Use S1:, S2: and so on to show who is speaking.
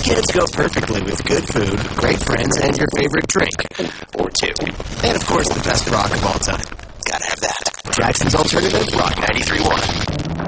S1: Weekends go perfectly with good food, great friends, and your favorite drink. Or two. And, of course, the best rock of all time. Gotta have that. Jackson's Alternative, Rock 93.1.